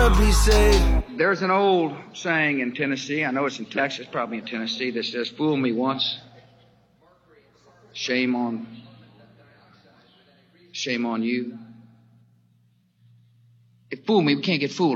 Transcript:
wanna be saved. There's an old saying in Tennessee, I know it's in Texas, probably in Tennessee, that says, fool me once, shame on you. If fool me, we can't get fooled.